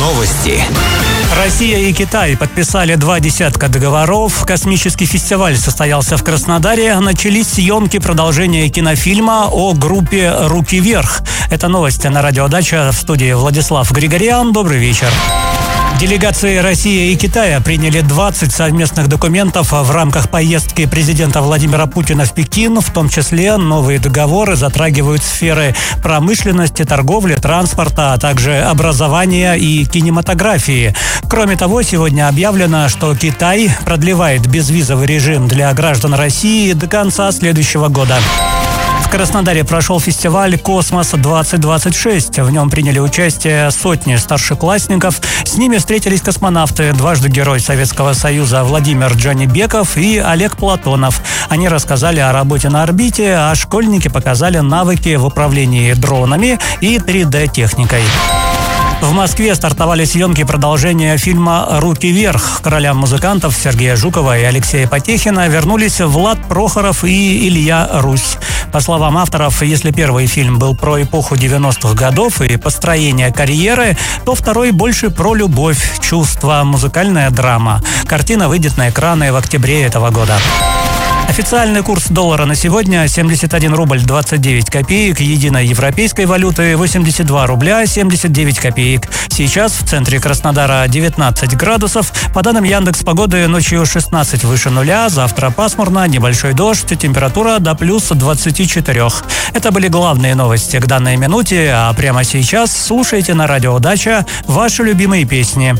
Новости. Россия и Китай подписали 20 договоров. Космический фестиваль состоялся в Краснодаре. Начались съемки продолжения кинофильма о группе «Руки вверх». Это новости на радио «Дача», в студии Владислав Григорян. Добрый вечер. Делегации России и Китая приняли 20 совместных документов в рамках поездки президента Владимира Путина в Пекин. В том числе новые договоры затрагивают сферы промышленности, торговли, транспорта, а также образования и кинематографии. Кроме того, сегодня объявлено, что Китай продлевает безвизовый режим для граждан России до конца следующего года. В Краснодаре прошел фестиваль «Космос-2026». В нем приняли участие сотни старшеклассников. С ними встретились космонавты, дважды Герой Советского Союза Владимир Джанибеков и Олег Платонов. Они рассказали о работе на орбите, а школьники показали навыки в управлении дронами и 3D-техникой. В Москве стартовали съемки продолжения фильма «Руки вверх». К ролям музыкантов Сергея Жукова и Алексея Потехина вернулись Влад Прохоров и Илья Русь. По словам авторов, если первый фильм был про эпоху 90-х годов и построение карьеры, то второй больше про любовь, чувства, музыкальная драма. Картина выйдет на экраны в октябре этого года. Официальный курс доллара на сегодня 71 рубль 29 копеек, единой европейской валюты 82 рубля 79 копеек. Сейчас в центре Краснодара 19 градусов. По данным Яндекс.Погоды, ночью 16 выше нуля, завтра пасмурно, небольшой дождь, температура до плюс 24. Это были главные новости к данной минуте, а прямо сейчас слушайте на радио «Дача» ваши любимые песни.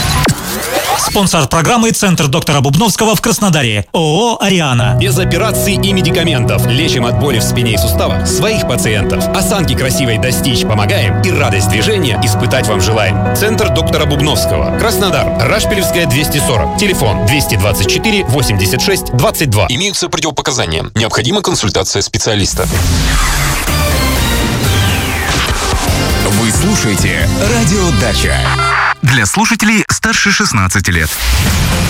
Спонсор программы «Центр доктора Бубновского» в Краснодаре. ООО «Ариана». Без операций и медикаментов. Лечим от боли в спине и суставах своих пациентов. Осанки красивой достичь помогаем и радость движения испытать вам желаем. Центр доктора Бубновского. Краснодар. Рашпилевская, 240. Телефон 224 86 22. Имеются противопоказания. Необходима консультация специалиста. Вы слушаете радио «Дача». Для слушателей старше 16 лет.